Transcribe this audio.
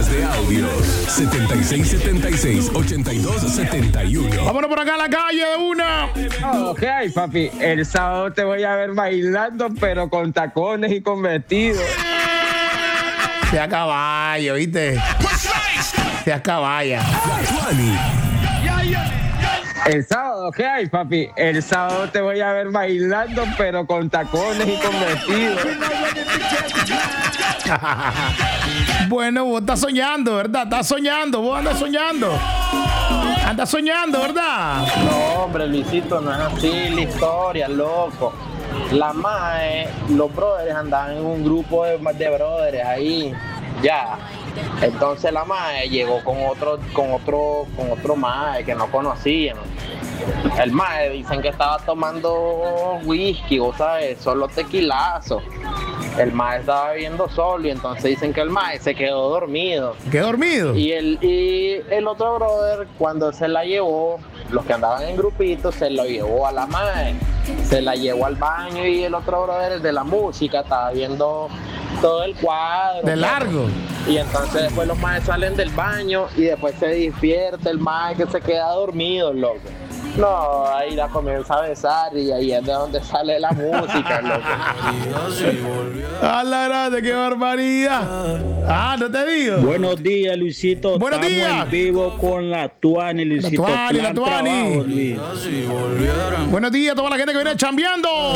Notas de audios 7676-8271. Vámonos por acá a la calle de una. Ok, papi, el sábado te voy a ver bailando, pero con tacones y con vestido. Sea caballo, ¿viste? Sea caballa. El sábado, ¿qué hay, papi? El sábado te voy a ver bailando, pero con tacones y con vestido. Bueno, vos estás soñando, ¿verdad? Estás soñando, vos andas soñando. Andas soñando, ¿verdad? No, hombre, Luisito, no es así la historia, loco. La mae, los brothers andaban en un grupo de brothers ahí, ya. Entonces la mae llegó con otro mae que no conocían. El mae dicen que estaba tomando whisky, vos sabes, solo tequilazo. El mae estaba bebiendo solo y entonces dicen que el mae se quedó dormido. ¿Qué dormido? Y el otro brother, cuando se la llevó, los que andaban en grupitos, se lo llevó a la mae. Se la llevó al baño y el otro brother, el de la música, estaba viendo todo el cuadro. De largo. Y entonces después los maes salen del baño y después se despierta el mae que se queda dormido, loco. No, ahí la comienza a besar y ahí es de donde sale la música, loco. A la grande, qué barbaridad. Ah, no te digo. Buenos días, Luisito. Buenos Estamos días. en vivo con la Tuani, Luisito. La Tuani. Plan trabajo, Luis. Buenos días a toda la gente que viene chambeando.